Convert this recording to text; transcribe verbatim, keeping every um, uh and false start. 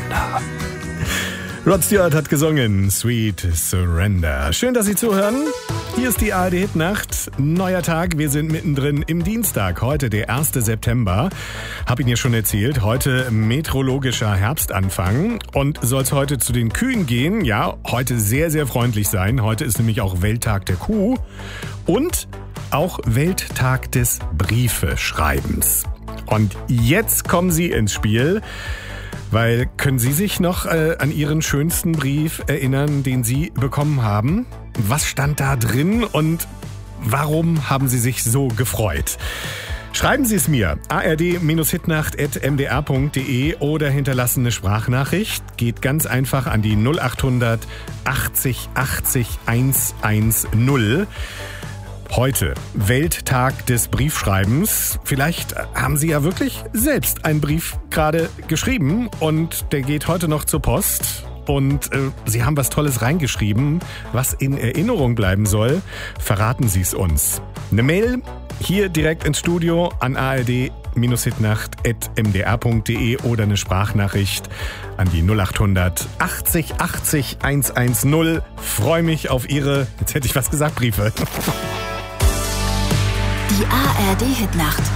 Surrender. Rod Stewart hat gesungen Sweet Surrender. Schön, dass Sie zuhören. Hier ist die A R D-Hitnacht. Neuer Tag, wir sind mittendrin im Dienstag. Heute der erste September. Hab Ihnen ja schon erzählt, heute meteorologischer Herbstanfang. Und soll es heute zu den Kühen gehen? Ja, heute sehr, sehr freundlich sein. Heute ist nämlich auch Welttag der Kuh. Und auch Welttag des Briefeschreibens. Und jetzt kommen Sie ins Spiel. Weil, können Sie sich noch äh, an Ihren schönsten Brief erinnern, den Sie bekommen haben? Was stand da drin und warum haben Sie sich so gefreut? Schreiben Sie es mir, a r d Hitnacht at m d r punkt d e oder hinterlassen eine Sprachnachricht. Geht ganz einfach an die null acht hundert achtzig achtzig hundertzehn. Heute, Welttag des Briefschreibens. Vielleicht haben Sie ja wirklich selbst einen Brief gerade geschrieben und der geht heute noch zur Post. Und äh, Sie haben was Tolles reingeschrieben, was in Erinnerung bleiben soll. Verraten Sie es uns. Eine Mail hier direkt ins Studio an a r d Hitnacht at m d r punkt d e oder eine Sprachnachricht an die null acht hundert achtzig achtzig hundertzehn. Freue mich auf Ihre, jetzt hätte ich was gesagt, Briefe. Die A R D-Hitnacht.